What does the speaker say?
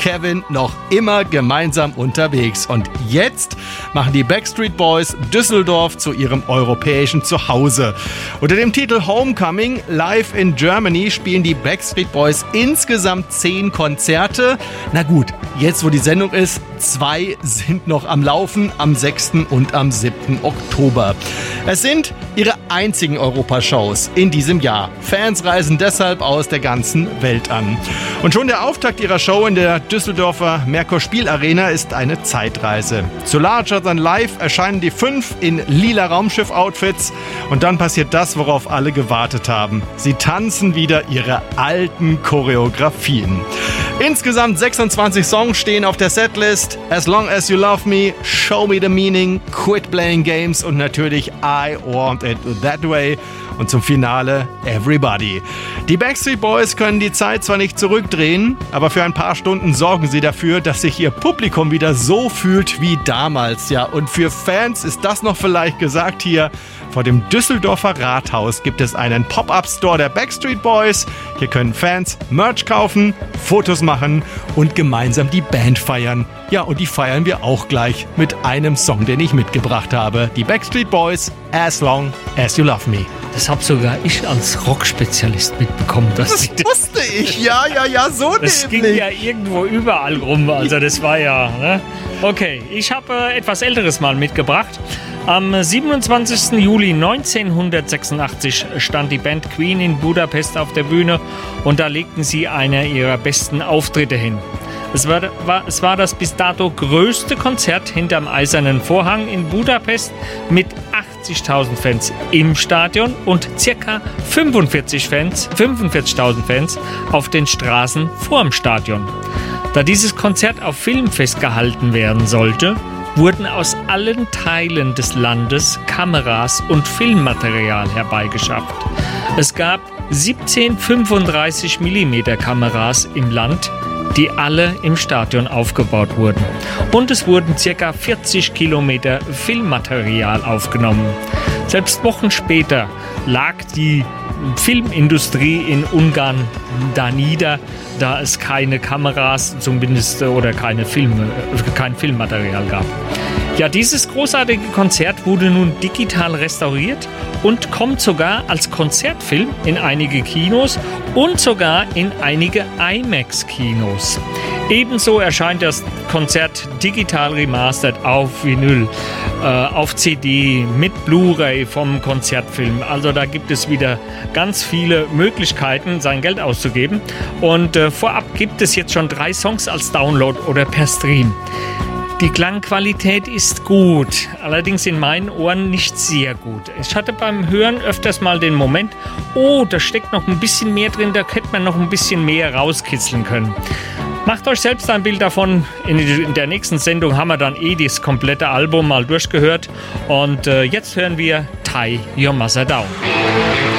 Kevin noch immer gemeinsam unterwegs. Und jetzt machen die Backstreet Boys Düsseldorf zu ihrem europäischen Zuhause. Unter dem Titel Homecoming Live in Germany spielen die Backstreet Boys insgesamt 10 Konzerte. Na gut, jetzt wo die Sendung ist, 2 sind noch am Laufen, am 6. und am 7. Oktober. Es sind ihre einzigen Europashows in diesem Jahr. Fans reisen deshalb aus der ganzen Welt an. Und schon der Auftakt ihrer Show in der Düsseldorfer Merkur-Spiel-Arena ist eine Zeitreise. Zu Larger Than Life erscheinen die 5 in lila Raumschiff-Outfits und dann passiert das, worauf alle gewartet haben. Sie tanzen wieder ihre alten Choreografien. Insgesamt 26 Songs stehen auf der Setlist. As Long As You Love Me, Show Me The Meaning, Quit Playing Games und natürlich I Want It That Way. Und zum Finale Everybody. Die Backstreet Boys können die Zeit zwar nicht zurückdrehen, aber für ein paar Stunden sorgen sie dafür, dass sich ihr Publikum wieder so fühlt wie damals. Ja, und für Fans ist das noch vielleicht gesagt hier. Vor dem Düsseldorfer Rathaus gibt es einen Pop-Up-Store der Backstreet Boys. Hier können Fans Merch kaufen, Fotos machen und gemeinsam die Band feiern. Ja, und die feiern wir auch gleich mit einem Song, den ich mitgebracht habe. Die Backstreet Boys, As Long As You Love Me. Das habe sogar ich als Rockspezialist mitbekommen. Das wusste ich, ja, so das nämlich. ging ja irgendwo überall rum, also das war ja... Ne? Okay, ich habe etwas Älteres mal mitgebracht. Am 27. Juli 1986 stand die Band Queen in Budapest auf der Bühne und da legten sie einer ihrer besten Auftritte hin. Es war das bis dato größte Konzert hinterm Eisernen Vorhang in Budapest mit 80.000 Fans im Stadion und ca. 45.000 Fans auf den Straßen vorm Stadion. Da dieses Konzert auf Film festgehalten werden sollte, wurden aus allen Teilen des Landes Kameras und Filmmaterial herbeigeschafft. Es gab 17 35mm Kameras im Land, die alle im Stadion aufgebaut wurden. Und es wurden ca. 40 Kilometer Filmmaterial aufgenommen. Selbst Wochen später lag die Filmindustrie in Ungarn da nieder, da es keine Kameras zumindest oder kein Filmmaterial gab. Ja, dieses großartige Konzert wurde nun digital restauriert und kommt sogar als Konzertfilm in einige Kinos und sogar in einige IMAX-Kinos. Ebenso erscheint das Konzert digital remastered auf Vinyl, auf CD, mit Blu-ray vom Konzertfilm. Also da gibt es wieder ganz viele Möglichkeiten, sein Geld auszugeben. Und vorab gibt es jetzt schon 3 Songs als Download oder per Stream. Die Klangqualität ist gut, allerdings in meinen Ohren nicht sehr gut. Ich hatte beim Hören öfters mal den Moment, oh, da steckt noch ein bisschen mehr drin, da hätte man noch ein bisschen mehr rauskitzeln können. Macht euch selbst ein Bild davon. In der nächsten Sendung haben wir dann das komplette Album mal durchgehört. Und jetzt hören wir Tie Your Mother Down.